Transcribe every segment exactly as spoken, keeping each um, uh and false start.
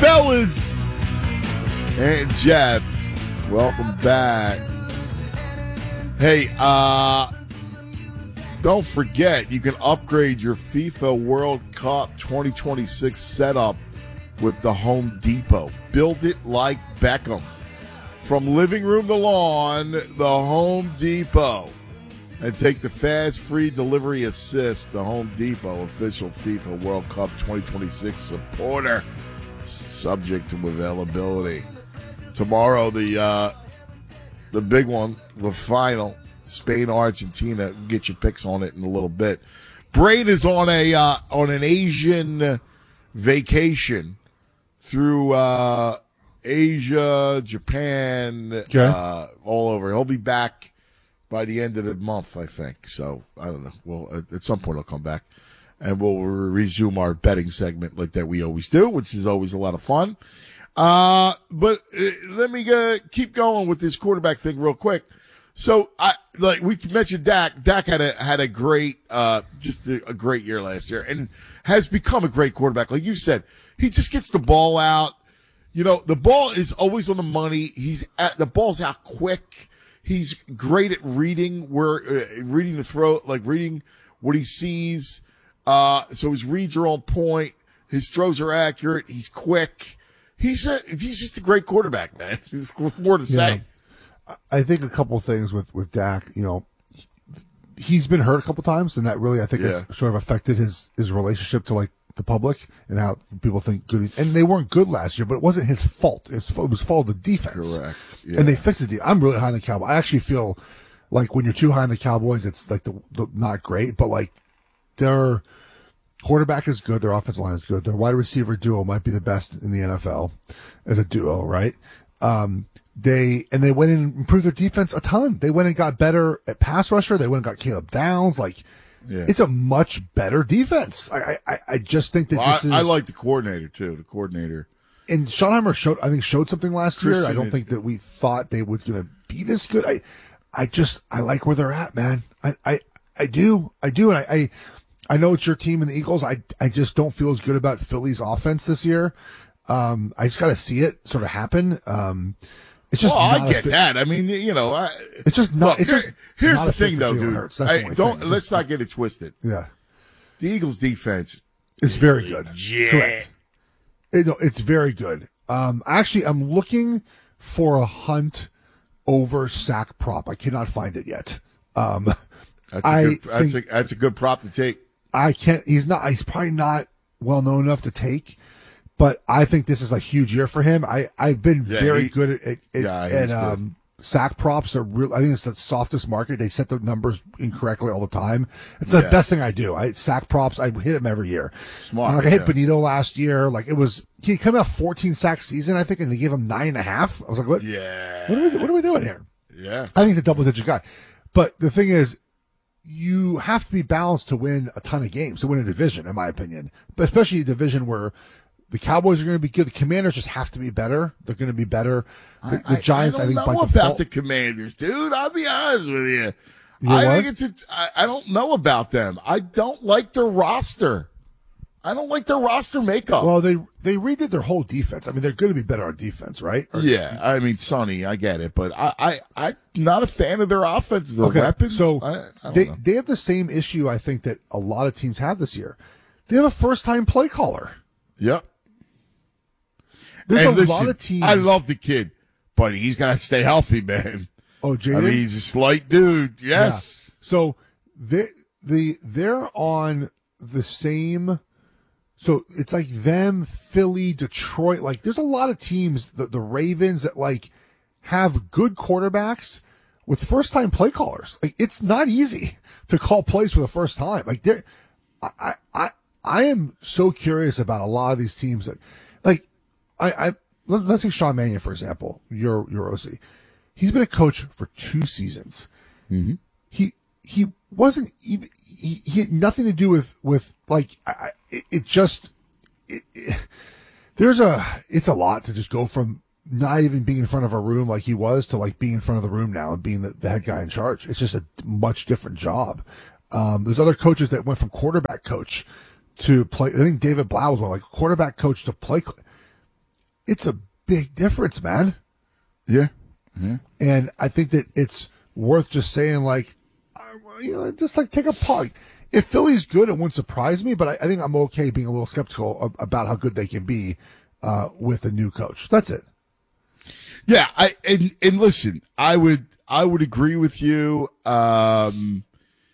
Fellas and Jeff, welcome back. Hey, uh, don't forget, you can upgrade your FIFA World Cup twenty twenty-six setup with the Home Depot. Build it like Beckham. From living room to lawn, the Home Depot. And take the fast, free delivery assist, the Home Depot, official FIFA World Cup twenty twenty-six supporter, subject to availability. Tomorrow, the uh, the big one, the final, Spain, Argentina. Get your picks on it in a little bit. Brain is on a uh, on an Asian vacation through uh, Asia, Japan, okay. uh, all over. He'll be back by the end of the month, I think. So, I don't know. Well, at, at some point, I'll come back, and we'll resume our betting segment like that we always do, which is always a lot of fun. Uh, but uh, let me uh, keep going with this quarterback thing real quick. So, I like we mentioned Dak. Dak had a had a great, uh, just a, a great year last year, and has become a great quarterback. Like you said, he just gets the ball out. You know, the ball is always on the money. He's at the ball's out quick. He's great at reading where, uh, reading the throw, like reading what he sees. Uh, so his reads are on point. His throws are accurate. He's quick. He's a, he's just a great quarterback, man. There's more to say. Yeah. I think a couple of things with, with Dak, you know, he's been hurt a couple times, and that really, I think, yeah. has sort of affected his, his relationship to like the public and how people think good. And they weren't good last year, but it wasn't his fault. It was, it was fault of the defense. Correct. Yeah. And they fixed it. I'm really high on the Cowboys. I actually feel like when you're too high on the Cowboys, it's like the, the not great, but like their quarterback is good. Their offensive line is good. Their wide receiver duo might be the best in the N F L as a duo, right? Um, they, and they went in and improved their defense a ton. They went and got better at pass rusher. They went and got Caleb Downs. Like, yeah. It's a much better defense. I, I, I just think that well, this I, is. I like the coordinator too. The coordinator. And Schottenheimer showed, I think, showed something last Christian year. I don't think that we thought they were going to be this good. I, I just, I like where they're at, man. I, I, I do, I do, and I, I, I know it's your team and the Eagles. I, I just don't feel as good about Philly's offense this year. Um, I just got to see it sort of happen. Um, it's just. Well, not I get fi- that. I mean, you know, I, it's just not. Look, it's here, just here's not the a fit thing, for though, Jalen dude. Hurts. That's the I, only don't thing. let's just, not get it twisted. Yeah, the Eagles' defense is very good. Legit. Correct. It, no, it's very good. Um, actually, I'm looking for a Hunt over sack prop. I cannot find it yet. Um, that's a I good, that's think a that's a good prop to take. I can't. He's not. He's probably not well known enough to take. But I think this is a huge year for him. I I've been Yeah, very he- good at at, yeah, at, he's at good. um, sack props. Are real. I think it's the softest market. They set the numbers incorrectly all the time. It's the Yeah. best thing I do. I sack props. I hit them every year. Smart, Uh, like I hit yeah. Benito last year. Like it was he came out fourteen sack season, I think, and they gave him nine and a half. I was like, what? Yeah. What are we what are we doing here? Yeah. I think he's a double digit guy. But the thing is, you have to be balanced to win a ton of games, to win a division, in my opinion. But especially a division where the Cowboys are going to be good. The Commanders just have to be better. They're going to be better. The, the Giants, I, I, think, don't by know about default. the Commanders, dude. I'll be honest with you. You know I what? think it's a, I, I don't know about them. I don't like their roster. I don't like their roster makeup. Well, they they redid their whole defense. I mean, they're going to be better on defense, right? Or- yeah, I mean, Sonny, I get it, but I, I, I'm not a fan of their offense. The Okay, weapons, so I, I don't they know. they have the same issue, I think, that a lot of teams have this year. They have a first time play caller. Yep. There's And a listen, lot of teams. I love the kid, but he's got to stay healthy, man. Oh, Jaden. I mean, he's a slight dude. Yes. Yeah. So they the they're on the same. So it's like them, Philly, Detroit. Like there's a lot of teams, the, the Ravens, that like have good quarterbacks with first time play callers. Like it's not easy to call plays for the first time. Like there, I I I am so curious about a lot of these teams that like I I let, let's take Sean Mannion for example. Your your O C. He's been a coach for two seasons. Mm-hmm. He he wasn't even he, he had nothing to do with with like I, I- it, it just it, it, there's a it's a lot to just go from not even being in front of a room like he was to like being in front of the room now and being the, the head guy in charge. It's just a much different job. Um, there's other coaches that went from quarterback coach to play. I think David Blau was one, like quarterback coach to play. it's a big difference, man. Yeah. Yeah. And I think that it's worth just saying, like, you know, just like take a punt. If Philly's good, it wouldn't surprise me, but I, I think I'm okay being a little skeptical of, about how good they can be uh, with a new coach. That's it. Yeah, I and and listen, I would I would agree with you. Um,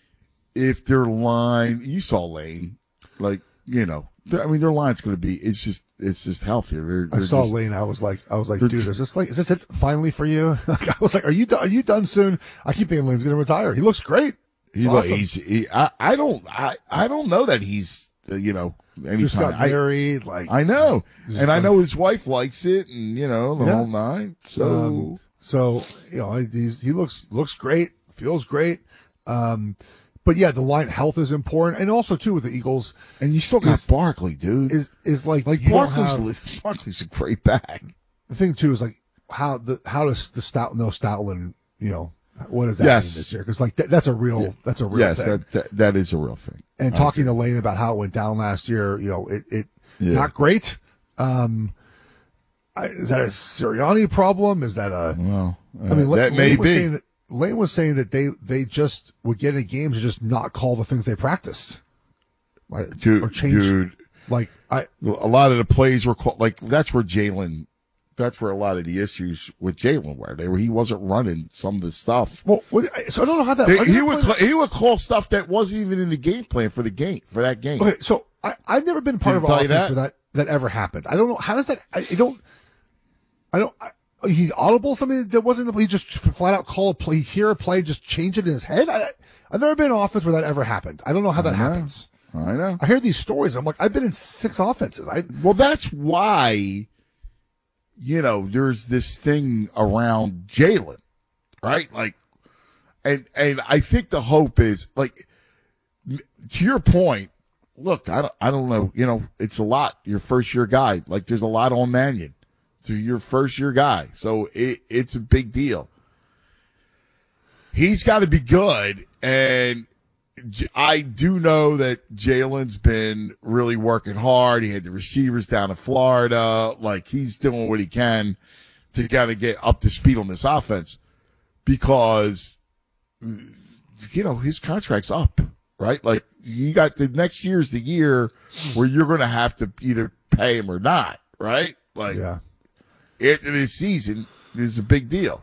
if their line, you saw Lane, like you know, I mean, their line's going to be. It's just it's just healthier. They're, they're I saw just, Lane. I was like, I was like, dude, is this like, is this it finally for you? Like, I was like, are you done? Are you done soon? I keep thinking Lane's going to retire. He looks great. He, awesome. he's, he, I, I don't, I, I don't know that he's, uh, you know, anytime. Just got I, married. Like, I know, and fun. I know his wife likes it, and you know the Yeah. whole nine. So, Um, so you know, he's, he looks looks great, feels great. Um, but yeah, the line health is important, and also too with the Eagles and you still got is- Barkley, dude. is is like like you don't Barkley's, have- Barkley's a great back. the thing too is like how the how does the Stout no Stoutland, you know, what does that Yes. mean this year? Because like that, that's a real that's a real Yes, thing. that, that that is a real thing. And talking to Lane about how it went down last year, you know, it, it Yeah. not great. Um, I, is that a Sirianni problem? Is that a? Well, uh, I mean, that Lane, may Lane was be. saying that Lane was saying that they they just would get into games and just not call the things they practiced, right? Dude, or change. dude, Like I, a lot of the plays were called, like that's where Jalen. That's where a lot of the issues with Jalen were. They were he wasn't running some of the stuff. well, what, so I don't know how that. They- I he never would played- call, he would call stuff that wasn't even in the game plan for the game for that game. Okay, so I, I've never been part Did of he an tell you offense that? where that that ever happened. I don't know how does that. I, I don't. I don't. I, he audible something that wasn't. He just flat out call a play, hear a play, just change it in his head. I, I've never been in an offense where that ever happened. I don't know how that know. happens. I know. I hear these stories. I'm like, I've been in six offenses. I Well, that's why, you know, there's this thing around Jalen, right? Like, and and I think the hope is like, to your point. Look, I don't, I don't know. You know, it's a lot. Your first year guy, like, there's a lot on Mannion. So your first year guy, so it, it's a big deal. He's got to be good, and J- I do know that Jalen's been really working hard. He had the receivers down in Florida. Like, he's doing what he can to kind of get up to speed on this offense because, you know, his contract's up, right? Like, you got the next year's the year where you're going to have to either pay him or not, right? Like, yeah. after this season is a big deal.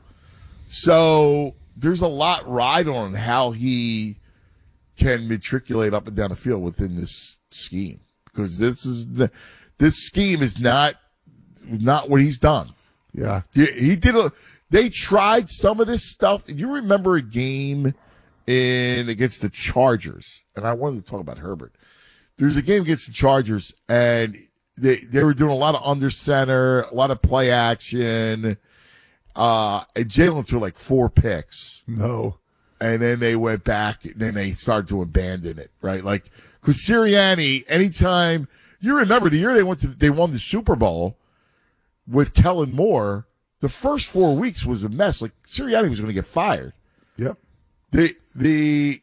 So there's a lot riding on how he can matriculate up and down the field within this scheme because this is the this scheme is not not what he's done. Yeah. He, he did a. They tried some of this stuff. You remember a game in against the Chargers, and I wanted to talk about Herbert. There's a game against the Chargers, and they they were doing a lot of under center, a lot of play action. Uh, and Jalen threw like four picks. No. And then they went back, and then they started to abandon it, right? Like, because Sirianni, anytime you remember the year they went to, they won the Super Bowl with Kellen Moore. The first four weeks was a mess. Like Sirianni was going to get fired. Yep. The the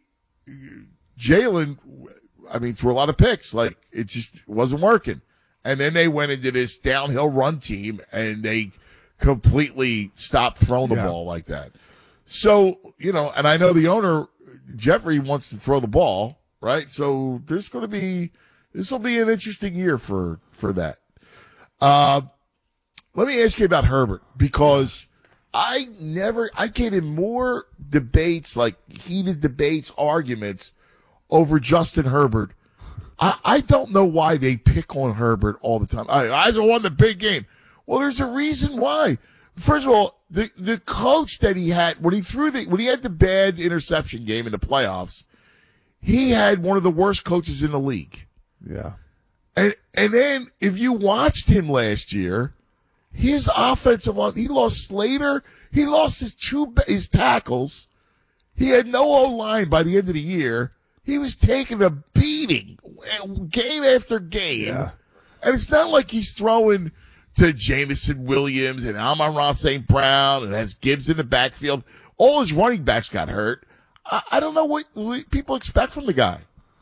Jalen, I mean, threw a lot of picks. Like it just wasn't working. And then they went into this downhill run team, and they completely stopped throwing the Yeah. ball like that. So, you know, and I know the owner, Jeffrey, wants to throw the ball, right? So there's going to be, this will be an interesting year for, for that. Uh, let me ask you about Herbert because I never, I get in more debates, like heated debates, arguments over Justin Herbert. I, I don't know why they pick on Herbert all the time. I, I won the big game. Well, there's a reason why. First of all, the the coach that he had when he threw the when he had the bad interception game in the playoffs, he had one of the worst coaches in the league. Yeah. And and then if you watched him last year, his offensive line, he lost Slater, he lost his two his tackles. He had no O-line by the end of the year. He was taking a beating game after game. Yeah. And it's not like he's throwing to Jamison Williams and Amon-Ra Saint Brown and has Gibbs in the backfield. All his running backs got hurt. I, I don't know what, what people expect from the guy.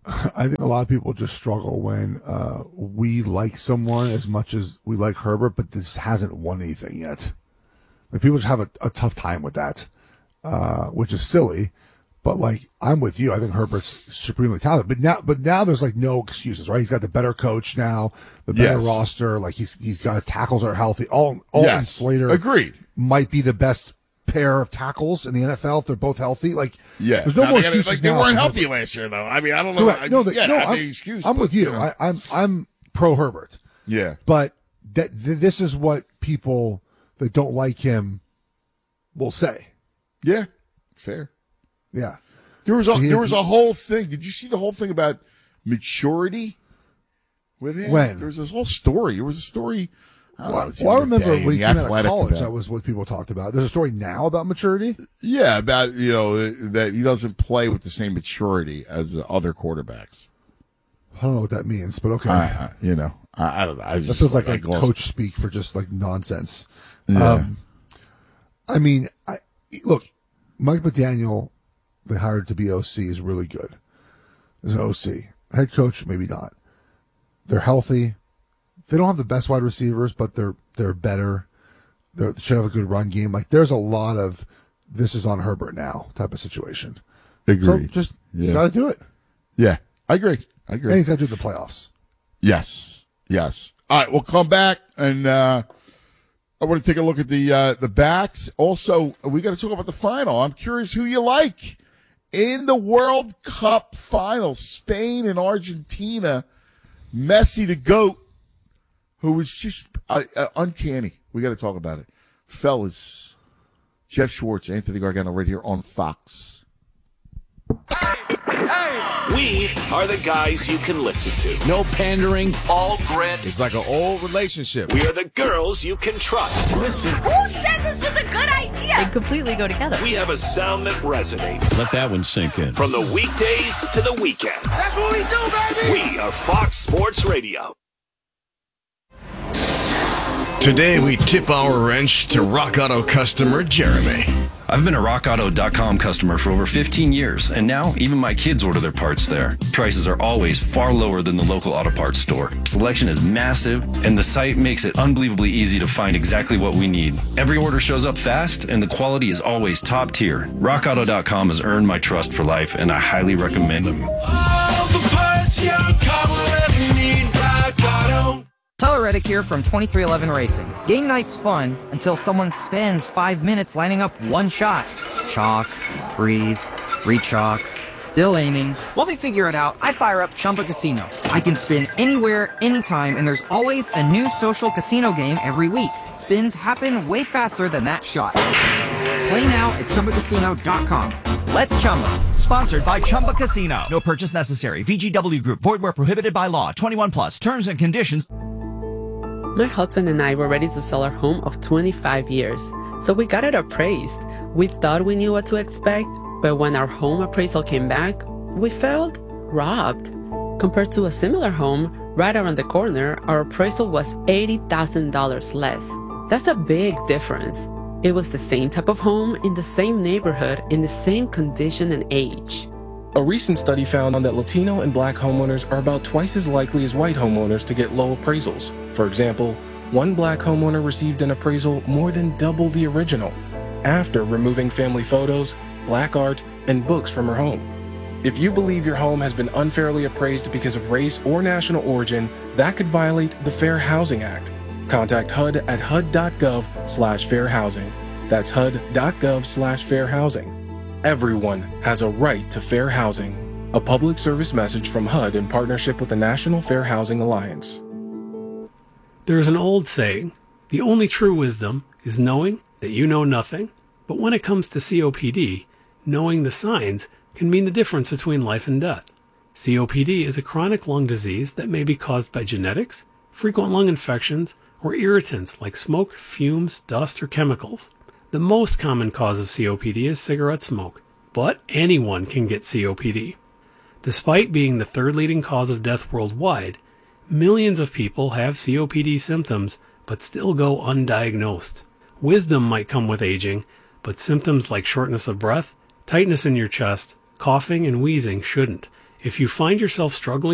I think a lot of people just struggle when uh, we like someone as much as we like Herbert, but this hasn't won anything yet. Like people just have a, a tough time with that, uh, which is silly. But like I'm with you, I think Herbert's supremely talented. But now, but now there's like no excuses, right? He's got the better coach now, the better Yes. roster. Like he's he's got his tackles are healthy. All all Yes. Slater Agreed. might be the best pair of tackles in the N F L if they're both healthy. Like Yeah. there's no Now, more they gotta- excuses like, they now weren't for healthy Herbert. last year, though. I mean, I don't know. Correct. I, No, the, yeah, no, not I'm, the excuse. I'm but, with you. know. I, I'm I'm pro Herbert, yeah. but that th- this is what people that don't like him will say. Yeah. Fair. Yeah, There was a He- there was he- a whole thing. Did you see the whole thing about maturity with him? When? There was this whole story. There was a story. I don't know, well, it's the well I other remember day in when he The came out of Athletic college. about- That was what people talked about. There's a story now about maturity. Yeah, about you know that he doesn't play with the same maturity as the other quarterbacks. I don't know what that means, but okay. I, I, you know, I, I don't know. I That just, feels like I like glossed- coach speak for just like nonsense. Yeah. Um, I mean, I look, Mike McDaniel, they hired to be O C, is really good. As an O C, head coach, maybe not. They're healthy. They don't have the best wide receivers, but they're they're better. They should have a good run game. Like there's a lot of this is on Herbert now type of situation. Agreed. So just he's Yeah. got to do it, Yeah, I agree. I agree. and he's got to do the playoffs. Yes, yes. All right, we'll come back and uh, I want to take a look at the uh, the backs. Also, we got to talk about the final. I'm curious who you like in the World Cup final. Spain and Argentina. Messi the GOAT, who was just uh, uh, uncanny. We got to talk about it, fellas. Jeff Schwartz, Anthony Gargano, right here on Fox. We are the guys you can listen to. No pandering. All grit. It's like an old relationship. We are the girls you can trust. Listen. Who said this was a good idea? They completely go together. We have a sound that resonates. Let that one sink in. From the weekdays to the weekends. That's what we do, baby! We are Fox Sports Radio. Today we tip our wrench to Rock Auto customer Jeremy. I've been a rock auto dot com customer for over fifteen years, and now even my kids order their parts there. Prices are always far lower than the local auto parts store. Selection is massive, and the site makes it unbelievably easy to find exactly what we need. Every order shows up fast, and the quality is always top tier. rock auto dot com has earned my trust for life, and I highly recommend them. All the parts your car will ever need, Rock Auto. Tyler Reddick here from twenty-three eleven Racing. Game night's fun until someone spends five minutes lining up one shot. Chalk, breathe, re-chalk, still aiming. While they figure it out, I fire up Chumba Casino. I can spin anywhere, anytime, and there's always a new social casino game every week. Spins happen way faster than that shot. Play now at chumba casino dot com. Let's Chumba. Sponsored by Chumba Casino. No purchase necessary. V G W Group. Void where prohibited by law. twenty-one plus. Terms and conditions. My husband and I were ready to sell our home of twenty-five years, so we got it appraised. We thought we knew what to expect, but when our home appraisal came back, we felt robbed. Compared to a similar home right around the corner, our appraisal was eighty thousand dollars less. That's a big difference. It was the same type of home in the same neighborhood in the same condition and age. A recent study found that Latino and Black homeowners are about twice as likely as white homeowners to get low appraisals. For example, one Black homeowner received an appraisal more than double the original after removing family photos, Black art, and books from her home. If you believe your home has been unfairly appraised because of race or national origin, that could violate the Fair Housing Act. Contact H U D at H U D dot gov slash fair housing. That's H U D dot gov slash fair housing. Everyone has a right to fair housing. A public service message from H U D in partnership with the National Fair Housing Alliance. There is an old saying, the only true wisdom is knowing that you know nothing. But when it comes to C O P D, knowing the signs can mean the difference between life and death. C O P D is a chronic lung disease that may be caused by genetics, frequent lung infections, or irritants like smoke, fumes, dust, or chemicals. The most common cause of C O P D is cigarette smoke, but anyone can get C O P D. Despite being the third leading cause of death worldwide, millions of people have C O P D symptoms but still go undiagnosed. Wisdom might come with aging, but symptoms like shortness of breath, tightness in your chest, coughing, and wheezing shouldn't. If you find yourself struggling